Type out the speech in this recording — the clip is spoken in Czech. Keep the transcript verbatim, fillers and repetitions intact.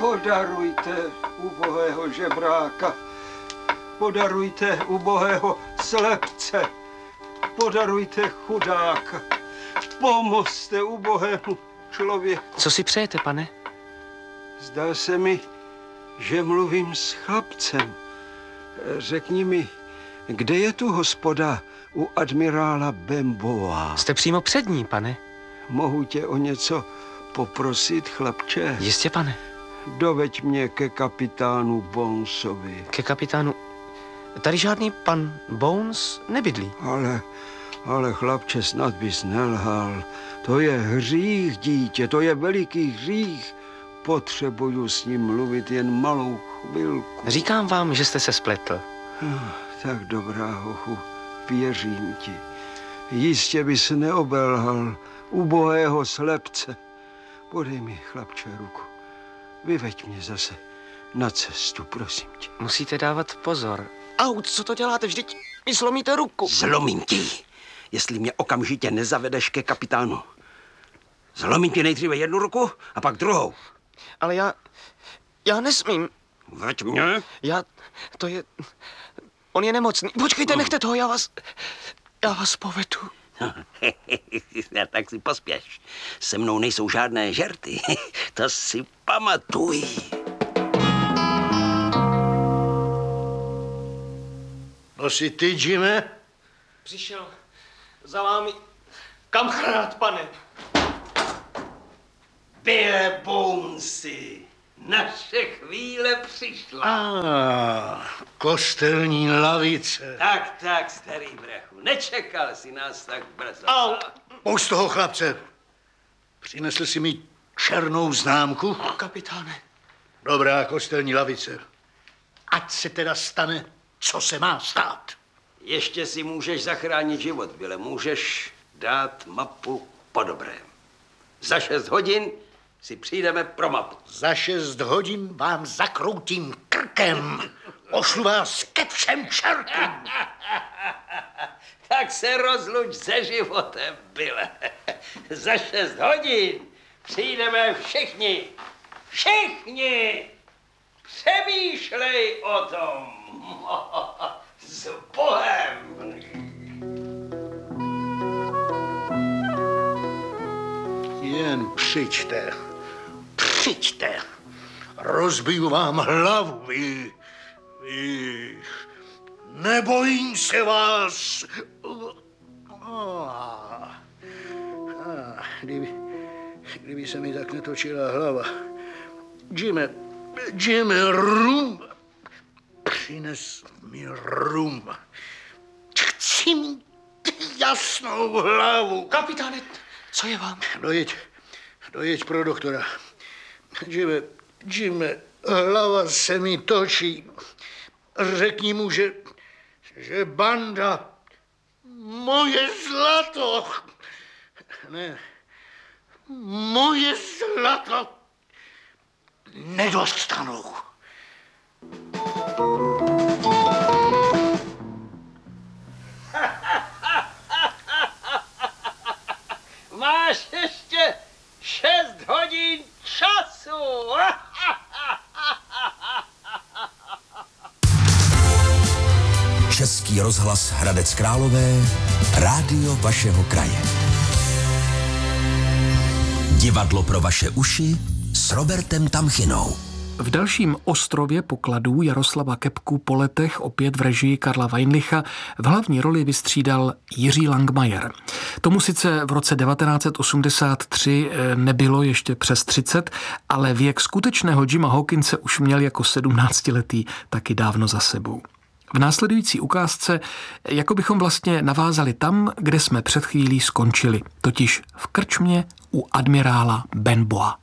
Podarujte ubohého žebráka, podarujte ubohého slepce, podarujte chudáka, pomozte ubohému člověku. Co si přejete, pane? Zdá se mi, že mluvím s chlapcem. Řekni mi, kde je tu hospoda u admirála Benboa? Jste přímo před ní, pane. Mohu tě o něco poprosit, chlapče? Jistě, pane. Doveď mě ke kapitánu Bonesovi. Ke kapitánu? Tady žádný pan Bones nebydlí. Ale, ale chlapče, snad bys nelhal. To je hřích, dítě, to je veliký hřích. Potřebuju s ním mluvit jen malou chvilku. Říkám vám, že jste se spletl. Tak dobrá, hochu, věřím ti. Jistě bys neobelhal ubohého slepce. Podej mi, chlapče, ruku. Vyveď mě zase na cestu, prosím tě. Musíte dávat pozor. Au, co to děláte? Vždyť mi zlomíte ruku. Zlomím ti, jestli mě okamžitě nezavedeš ke kapitánu. Zlomím ti nejdříve jednu ruku a pak druhou. Ale já... já nesmím. Veď mě. Já... to je... on je nemocný. Počkejte, nechte toho, já vás... já vás povedu. No, tak si pospěš. Se mnou nejsou žádné žerty. To si pamatuj. To jsi ty, Jimmy? Přišel za vámi. Kam chrát, pane? Bille Bonesi, naše chvíle přišla. Ah, kostelní lavice. Tak, tak, starý brechu, nečekal si nás tak brzo. Au. Pojď z toho, chlapce. Přinesl si mi černou známku? Kapitáne. Dobrá, kostelní lavice. Ať se teda stane, co se má stát. Ještě si můžeš zachránit život, Bille, můžeš dát mapu po dobrém. Za šest hodin si přijdeme pro mapu. Za šest hodin vám zakroutím krkem. Pošlu vás ke všem čertům. Tak se rozluč se životem, Bille. Za šest hodin přijdeme všichni. Všichni! Přemýšlej o tom. S Bohem. Jen přijďte. Přijďte. Rozbiju vám hlavu, vy. Vy. Nebojím se vás. Ah. Ah, kdyby, kdyby se mi tak netočila hlava. Jimmy, Jimmy, rum. Přines mi rum. Chci mít jasnou hlavu. Kapitáne, co je vám? Dojeď, dojeď pro doktora. Jimmy, Jimmy, hlava se mi točí. Řekni mu, že, že banda moje zlato. Ne, moje zlato nedostanou. Máš ještě šest hodin času. Český rozhlas Hradec Králové, rádio vašeho kraje. Divadlo pro vaše uši s Robertem Tamchinou. V dalším ostrově pokladů Jaroslava Kepku po letech opět v režii Karla Weinlicha v hlavní roli vystřídal Jiří Langmajer. Tomu sice v roce devatenáct set osmdesát tři nebylo ještě přes třicet, ale věk skutečného Jima Hawkinse už měl jako sedmnáctiletý taky dávno za sebou. V následující ukázce jako bychom vlastně navázali tam, kde jsme před chvílí skončili, totiž v krčmě u admirála Benboa.